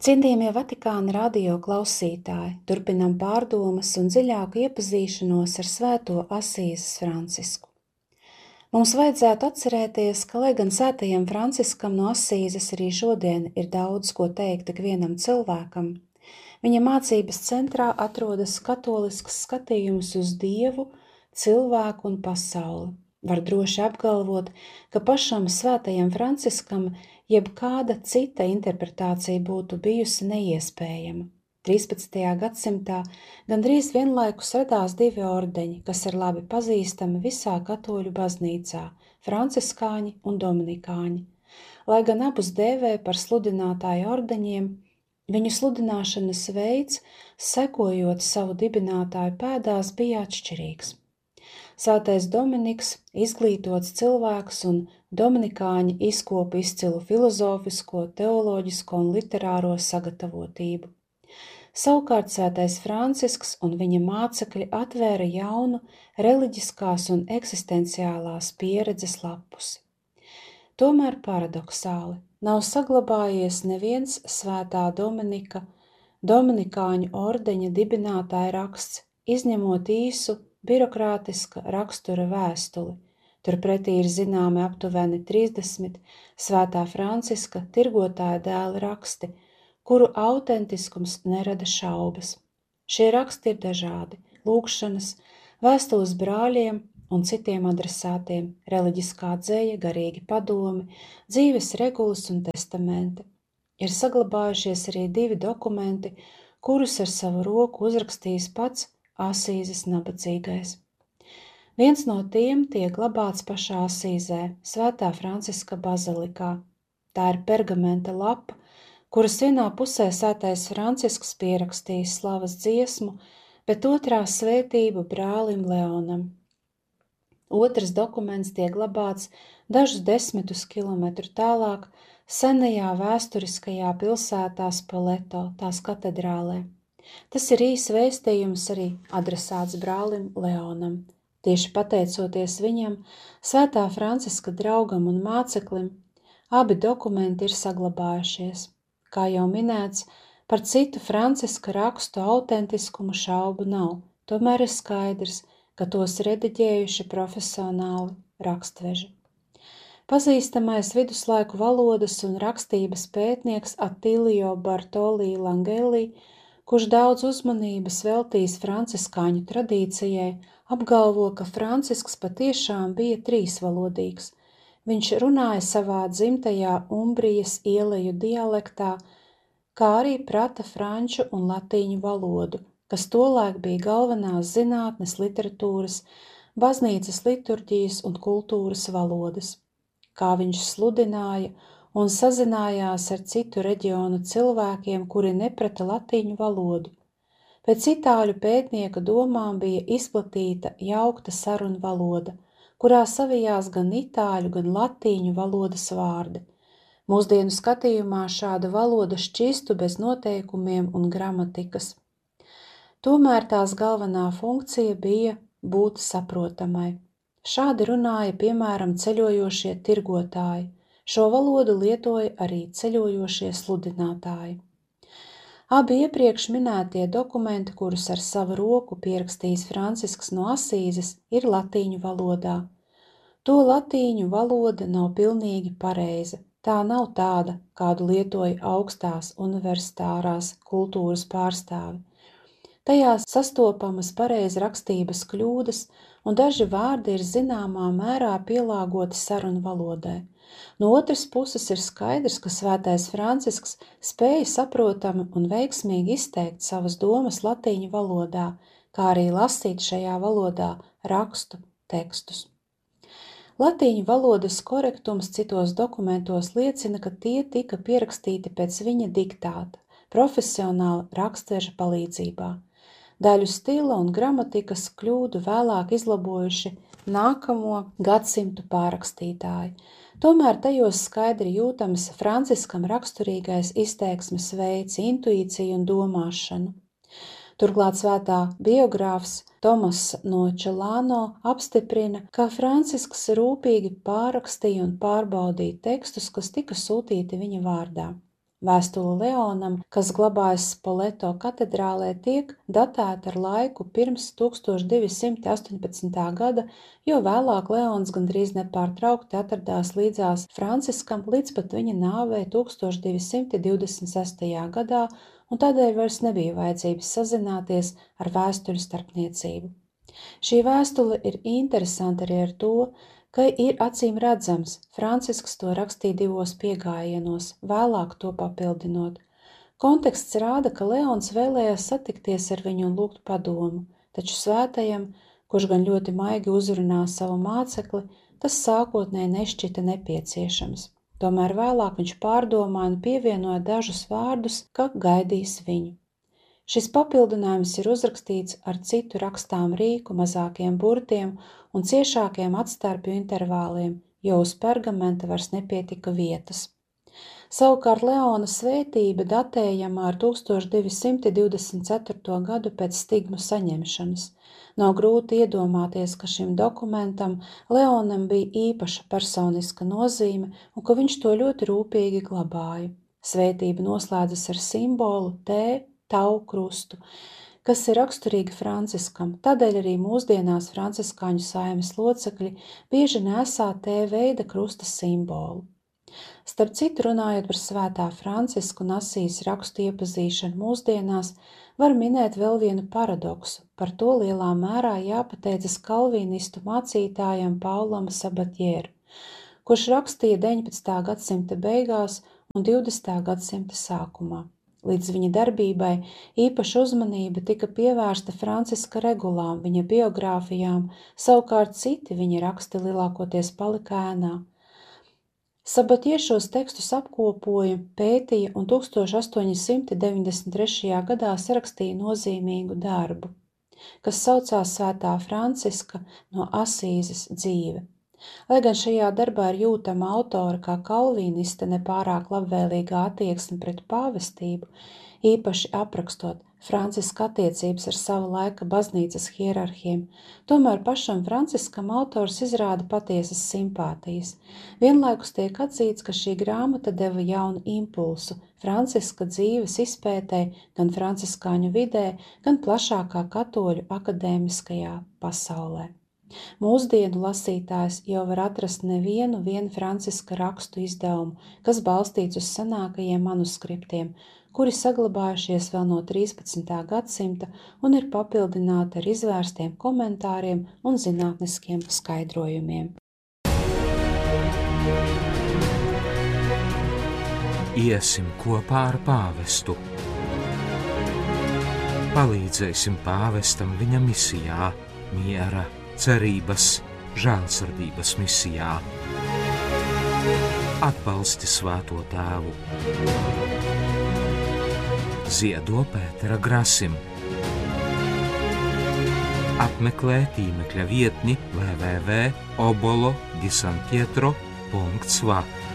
Cienījamie Vatikāna radio klausītāji, turpinam pārdomas un dziļāku iepazīšanos ar Svēto Asīzes Francisku. Mums vajadzētu atcerēties, ka, lai gan Svētajam Franciskam no Asīzes arī šodien ir daudz ko teikt ikvienam cilvēkam, viņa mācības centrā atrodas katolisks skatījums uz Dievu, cilvēku un pasauli. Var droši apgalvot, ka pašam Svētajam Franciskam jebkāda cita interpretācija būtu bijusi neiespējama. 13. gadsimtā gandrīz vienlaikus radās divi ordeņi, kas ir labi pazīstami visā katoļu baznīcā – franciskāņi un dominikāņi. Lai gan abus dēvē par sludinātāju ordeņiem, viņu sludināšanas veids, sekojot savu dibinātāju pēdās, bija atšķirīgs. Svētais Dominiks, izglītots cilvēks, un dominikāņi izkopa izcilu filozofisko, teoloģisko un literāro sagatavotību. Savukārt Svētais Francisks un viņa mācekļi atvēra jaunu reliģiskās un eksistenciālās pieredzes lapusi. Tomēr paradoxāli nav saglabājies neviens Svētā Dominika, dominikāņu ordeņa dibinātāja raksts, izņemot īsu birokrātiska rakstura vēstuli. Turpretī ir zināmi aptuveni 30 Svētā Franciska tirgotāja dēla raksti, kuru autentiskums nerada šaubas. Šie raksti ir dažādi – lūgšanas, vēstules brāļiem un citiem adresātiem, reliģiskā dzeja, garīgi padomi, dzīves regulas un testamenti. Ir saglabājušies arī 2 dokumenti, kurus ar savu roku uzrakstījis pats Asīzes nabadzīgais. Viens no tiem tiek glabāts pašā Asīzē, Svētā Franciska bazilikā. Tā ir pergamenta lapa, kuras vienā pusē Svētais Francisks pierakstījis slavas dziesmu, bet otrā svētību brālim Leonam. Otrs dokuments tiek glabāts dažus 10 kilometru tālāk senajā vēsturiskajā pilsētā Spoleto, tās katedrālē. Tas ir īs vēstījums arī adresāts brālim Leonam. Tieši pateicoties viņam, Svētā Franciska draugam un māceklim, abi dokumenti ir saglabājušies. Kā jau minēts, par citu Franciska rakstu autentiskumu šaubu nav, tomēr ir skaidrs, ka tos rediģējuši profesionāli rakstveži. Pazīstamais viduslaiku valodas un rakstības pētnieks Attilio Bartolī Langeli, kurš daudz uzmanības veltījis franciskāņu tradīcijai, apgalvo, ka Francisks patiešām bija trīsvalodīgs. Viņš runāja savā dzimtajā Umbrijas ieleju dialektā, kā arī prata franču un latīņu valodu, kas tolaik bija galvenās zinātnes, literatūras, baznīcas liturģijas un kultūras valodas. Kā viņš sludināja un sazinājās ar citu reģionu cilvēkiem, kuri neprata latīņu valodu. Pēc itāļu pētnieka domām bija izplatīta jaukta sarunu valoda, kurā savijās gan itāļu, gan latīņu valodas vārdi. Mūsdienu skatījumā šāda valoda šķistu bez noteikumiem un gramatikas. Tomēr tās galvenā funkcija bija būt saprotamai. Šādi runāja, piemēram, ceļojošie tirgotāji. Šo valodu lietoja arī ceļojošie sludinātāji. Abi iepriekš minētie dokumenti, kurus ar savu roku pierakstījis Francisks no Asīzes, ir latīņu valodā. To latīņu valoda nav pilnīgi pareiza. Tā nav tāda, kādu lietoja augstās universitārās kultūras pārstāvi. Tajā sastopamas pareizrakstības kļūdas, un daži vārdi ir zināmā mērā pielāgoti sarunu valodai. No otras puses ir skaidrs, ka Svētais Francisks spēja saprotami un veiksmīgi izteikt savas domas latīņu valodā, kā arī lasīt šajā valodā rakstu tekstus. Latīņu valodas korektums citos dokumentos liecina, ka tie tika pierakstīti pēc viņa diktāta, profesionāla rakstveža palīdzībā. Daļu stila un gramatikas kļūdu vēlāk izlabojuši nākamo gadsimtu pārrakstītāji. Tomēr tajos skaidri jūtams Franciskam raksturīgais izteiksmes veids, intuīcija un domāšana. Turklāt svētā biogrāfs Tomas no Čelāno apstiprina, ka Francisks rūpīgi pārrakstīja un pārbaudīja tekstus, kas tika sūtīti viņa vārdā. Vēstule Leonam, kas glabājas Spoleto katedrālē, tiek datēta ar laiku pirms 1218. gada, jo vēlāk Leons gandrīz nepārtraukti atradās līdzās Franciskam līdz pat viņa nāvei 1226. gadā, un tādēļ vairs nebija vajadzības sazināties ar vēstuļu starpniecību. Šī vēstule ir interesanta arī ar to, ka ir acīm redzams, Francisks to rakstīja 2 piegājienos, vēlāk to papildinot. Konteksts rāda, ka Leons vēlējās satikties ar viņu un lūgt padomu, taču svētajam, kurš gan ļoti maigi uzrunā savu mācekli, tas sākotnēji nešķita nepieciešams. Tomēr vēlāk viņš pārdomāja un pievienoja dažus vārdus, ka gaidīs viņu. Šis papildinājums ir uzrakstīts ar citu rakstām rīku, mazākiem burtiem un ciešākiem atstarpju intervāliem, jo uz pergamenta vairs nepietika vietas. Savukārt Leona svētība datējama ar 1224. gadu pēc stigmu saņemšanas. Nav grūti iedomāties, ka šim dokumentam Leonam bija īpaša personiska nozīme un ka viņš to ļoti rūpīgi glabāja. Svētība noslēdzas ar simbolu Tau krustu, kas ir raksturīga Franciskam, tādēļ arī mūsdienās franciskāņu saimes locekļi bieži nesā T veida krusta simbolu. Starp citu, runājot par svētā Franciska un Asīs rakstu iepazīšanu mūsdienās, var minēt vēl vienu paradoksu. Par to lielā mērā jāpateicas kalvīnistu mācītājam Paulam Sabatjeru, kurš rakstīja 19. gadsimta beigās un 20. gadsimta sākumā. Līdz viņa darbībai īpaša uzmanība tika pievērsta Franciska regulām, viņa biogrāfijām, savukārt citi viņa raksti lielākoties palika ēnā. Sabatjē šos tekstus apkopoja, pētīja un 1893. gadā sarakstīja nozīmīgu darbu, kas saucās Svētā Franciska no Asīzes dzīve. Lai gan šajā darbā ir jūtama autora kā kalvīnista nepārāk labvēlīgā attieksme pret pāvestību, īpaši aprakstot Franciska attiecības ar sava laika baznīcas hierarhiem, tomēr pašam Franciskam autors izrāda patiesas simpātijas. Vienlaikus tiek atzīts, ka šī grāmata deva jaunu impulsu Franciska dzīves izpētē gan franciskāņu vidē, gan plašākā katoļu akadēmiskajā pasaulē. Mūsdienu lasītājs jau var atrast nevienu Franciska rakstu izdevumu, kas balstīts uz senākajiem manuskriptiem, kuri saglabājušies vēl no 13. gadsimta un ir papildināti ar izvērstiem komentāriem un zinātniskiem skaidrojumiem. Iesim kopā ar pāvestu. Palīdzēsim pāvestam viņa misijā, miera, cerības, žēlsirdības misijā. Atbalsti Svēto Tēvu. Ziedo Pētera Grasim. Apmeklē tīmekļa vietni www.obolo-disantietro.va